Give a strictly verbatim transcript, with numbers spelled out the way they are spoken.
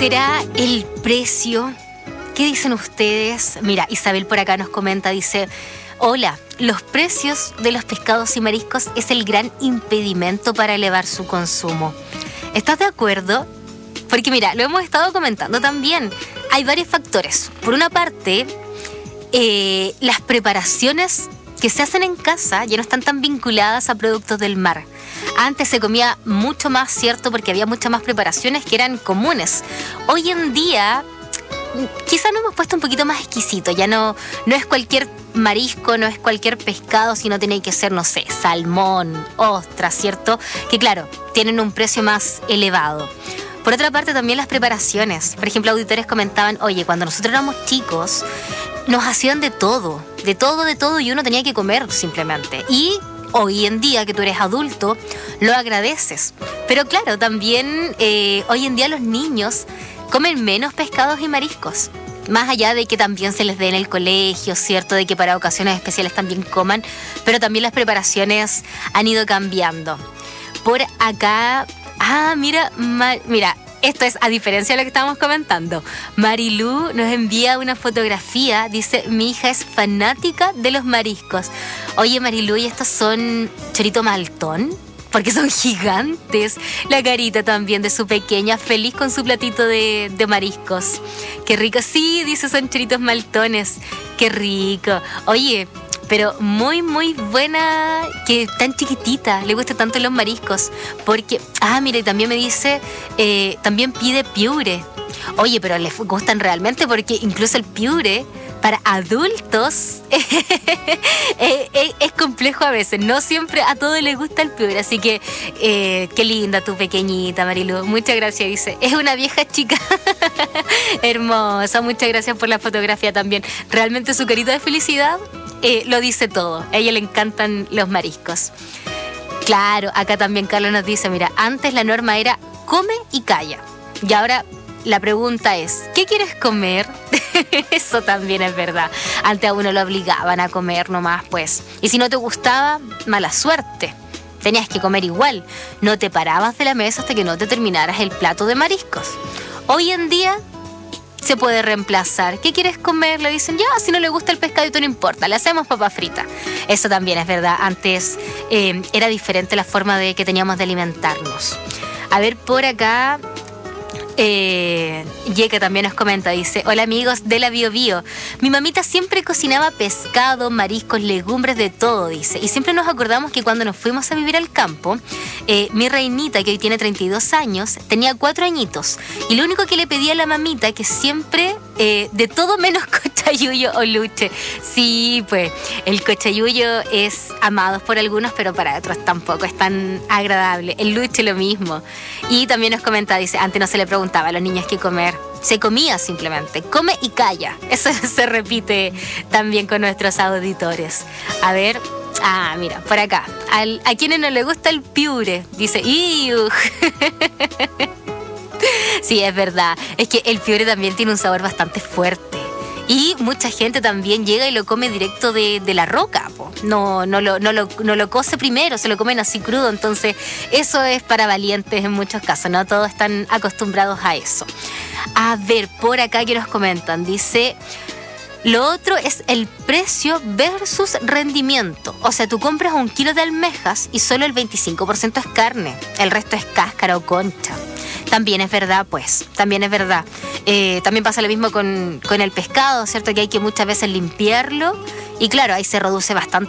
¿Será el precio? ¿Qué dicen ustedes? Mira, Isabel por acá nos comenta, dice: hola, los precios de los pescados y mariscos es el gran impedimento para elevar su consumo. ¿Estás de acuerdo? Porque mira, lo hemos estado comentando también. Hay varios factores. Por una parte, eh, las preparaciones que se hacen en casa ya no están tan vinculadas a productos del mar. Antes se comía mucho más, ¿cierto? Porque había muchas más preparaciones que eran comunes. Hoy en día, quizás nos hemos puesto un poquito más exquisito. Ya no, no es cualquier marisco, no es cualquier pescado, sino tiene que ser, no sé, salmón, ostras, ¿cierto? Que claro, tienen un precio más elevado. Por otra parte, también las preparaciones. Por ejemplo, auditores comentaban: oye, cuando nosotros éramos chicos, nos hacían de todo, de todo, de todo, y uno tenía que comer simplemente. Y hoy en día, que tú eres adulto, lo agradeces. Pero claro, también eh, hoy en día los niños comen menos pescados y mariscos. Más allá de que también se les dé en el colegio, ¿cierto? De que para ocasiones especiales también coman, pero también las preparaciones han ido cambiando. Por acá, ah, mira, ma, mira, esto es a diferencia de lo que estábamos comentando. Marilú nos envía una fotografía, dice: mi hija es fanática de los mariscos. Oye, Marilú, ¿y estos son chorito maltón? Porque son gigantes. La carita también de su pequeña, feliz con su platito de, de mariscos. Qué rico. Sí, dice, son choritos maltones. Qué rico. Oye, pero muy, muy buena, que tan chiquitita, le gusta tanto los mariscos. Porque, ah, mire, también me dice, eh, también pide piure. Oye, pero les gustan realmente, porque incluso el piure para adultos es, es complejo a veces. No siempre a todos les gusta el piure. Así que, eh, qué linda tu pequeñita, Marilu. Muchas gracias, dice. Es una vieja chica. Hermosa. Muchas gracias por la fotografía también. Realmente su carita de felicidad eh, lo dice todo. A ella le encantan los mariscos. Claro, acá también Carlos nos dice: mira, antes la norma era come y calla. Y ahora la pregunta es: ¿qué quieres comer? Eso también es verdad. Antes a uno lo obligaban a comer nomás, pues. Y si no te gustaba, mala suerte. Tenías que comer igual. No te parabas de la mesa hasta que no te terminaras el plato de mariscos. Hoy en día se puede reemplazar. ¿Qué quieres comer? Le dicen: ya, si no le gusta el pescadito no importa, le hacemos papa frita. Eso también es verdad. Antes eh, era diferente la forma de que teníamos de alimentarnos. A ver, por acá Eh, Yeka también nos comenta, dice: hola amigos de la Bio Bio, mi mamita siempre cocinaba pescado, mariscos, legumbres, de todo, dice, y siempre nos acordamos que cuando nos fuimos a vivir al campo, eh, mi reinita, que hoy tiene treinta y dos años, tenía cuatro añitos, y lo único que le pedía a la mamita, que siempre eh, de todo menos cochayuyo o luche. Sí, pues el cochayuyo es amado por algunos, pero para otros tampoco es tan agradable. El luche lo mismo. Y también nos comenta, dice: antes no se le preguntaba a los niños qué comer, se comía simplemente, come y calla. Eso se repite también con nuestros auditores. A ver, ah, mira, por acá, Al, a quienes no les gusta el piure, dice: ¡iu! Sí, es verdad, es que el piure también tiene un sabor bastante fuerte. Y mucha gente también llega y lo come directo de, de la roca, po. No, no, lo, no, lo, no lo cose primero, se lo comen así crudo. Entonces eso es para valientes en muchos casos, no todos están acostumbrados a eso. A ver, por acá que nos comentan, dice: lo otro es el precio versus rendimiento. O sea, tú compras un kilo de almejas y solo el veinticinco por ciento es carne, el resto es cáscara o concha. También es verdad, pues, también es verdad. Eh, también pasa lo mismo con, con el pescado, ¿cierto? Que hay que muchas veces limpiarlo y claro, ahí se reduce bastante